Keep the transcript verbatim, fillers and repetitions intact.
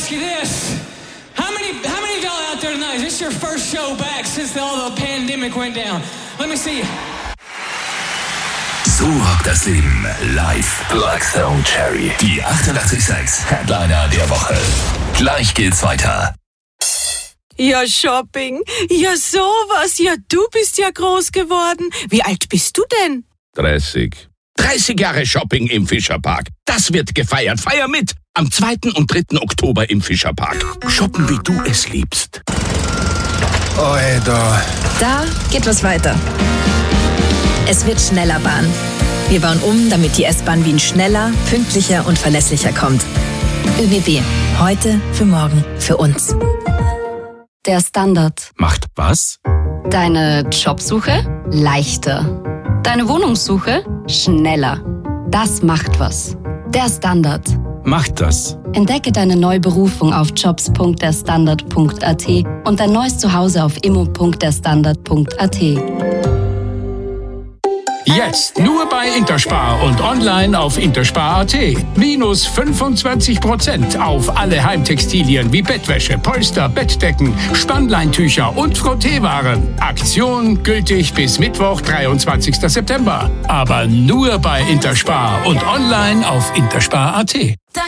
ask you this. How many, how many of y'all out there tonight, is this your first show back since all the pandemic went down? Let me see you. So rockt das Leben live. Black Stone Cherry. Die achtundachtzig Komma sechs Headliner der Woche. Gleich geht's weiter. Ja, Shopping. Ja, sowas. Ja, du bist ja groß geworden. Wie alt bist du denn? dreißig. dreißig Jahre Shopping im Fischerpark. Das wird gefeiert. Feier mit! Am zweiten und dritten Oktober im Fischerpark. Shoppen, wie du es liebst. Oi, da. Da geht was weiter. Es wird schneller Bahn. Wir bauen um, damit die S-Bahn Wien schneller, pünktlicher und verlässlicher kommt. ÖBB. Heute, für morgen, für uns. Der Standard. Macht was? Deine Jobsuche leichter. Deine Wohnungssuche schneller. Das macht was. Der Standard. Macht das. Entdecke deine neue Berufung auf jobs punkt der standard punkt a t und dein neues Zuhause auf immo punkt der standard punkt a t. Jetzt nur bei Interspar und online auf interspar punkt a t. Minus fünfundzwanzig Prozent auf alle Heimtextilien wie Bettwäsche, Polster, Bettdecken, Spannleintücher und Frotteewaren. Aktion gültig bis Mittwoch, dreiundzwanzigsten September. Aber nur bei Interspar und online auf interspar punkt a t.